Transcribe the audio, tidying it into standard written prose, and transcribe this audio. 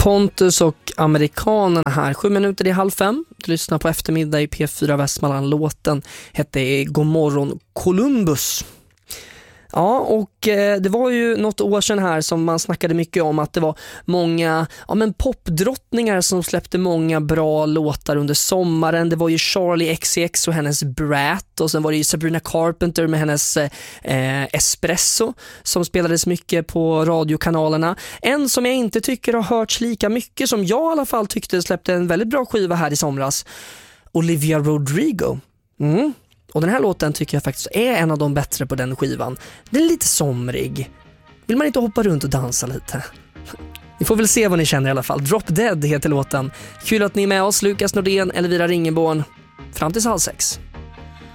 Pontus och amerikanerna här. 7 minuter i 4:30. Du lyssnar på eftermiddag i P4 Västmanland. Låten hette God morgon Columbus. Ja, och det var ju något år sedan här som man snackade mycket om att det var många popdrottningar som släppte många bra låtar under sommaren. Det var ju Charlie XCX och hennes Brat, och sen var det ju Sabrina Carpenter med hennes Espresso som spelades mycket på radiokanalerna. En som jag inte tycker har hörts lika mycket, som jag i alla fall tyckte släppte en väldigt bra skiva här i somras, Olivia Rodrigo. Och den här låten tycker jag faktiskt är en av de bättre på den skivan. Den är lite somrig. Vill man inte hoppa runt och dansa lite? Ni får väl se vad ni känner i alla fall. Drop Dead heter låten. Kul att ni är med oss, Lukas Nordén, Elvira Ringeborn. Fram till 5:30.